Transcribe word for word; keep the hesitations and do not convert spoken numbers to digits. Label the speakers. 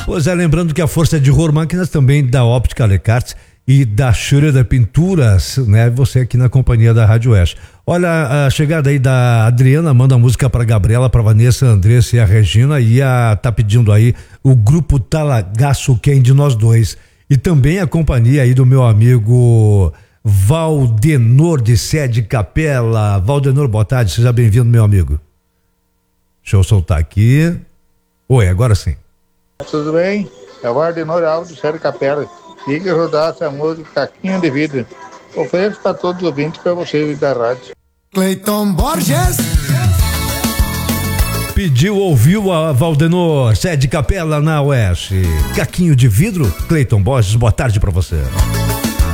Speaker 1: Pois é, lembrando que a força é de Ror Máquinas, também da Óptica Alecartes e da Schroeder Pinturas, né? Você aqui na companhia da Rádio Oeste. Olha a chegada aí da Adriana, manda música pra Gabriela, pra Vanessa, a Andressa e a Regina, e a, tá pedindo aí o grupo Talagaço Quem de Nós Dois, e também a companhia aí do meu amigo Valdenor de Sede Capela. Valdenor, boa tarde, seja bem-vindo, meu amigo. Deixa eu soltar aqui. Oi, agora sim.
Speaker 2: Tudo bem? É o Valdenor Alves de Sede Capela. E que rodar essa música Caquinho de Vidro. Ofereço para todos os ouvintes, para vocês da rádio.
Speaker 3: Cleiton Borges
Speaker 1: pediu, ouviu a Valdenor, Sede Capela na Oeste. Caquinho de Vidro, Cleiton Borges, boa tarde para você.